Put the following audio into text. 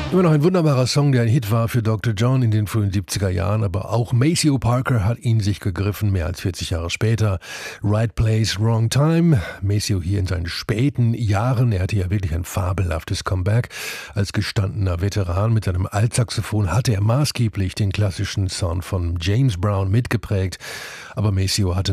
Immer noch ein wunderbarer Song, der ein Hit war für Dr. John in den frühen 70er Jahren, aber auch Maceo Parker hat ihn sich gegriffen, mehr als 40 Jahre später. Right Place, Wrong Time. Maceo hier in seinen späten Jahren, er hatte ja wirklich ein fabelhaftes Comeback. Als gestandener Veteran mit seinem Altsaxophon hatte er maßgeblich den klassischen Sound von James Brown mitgeprägt, aber Maceo hatte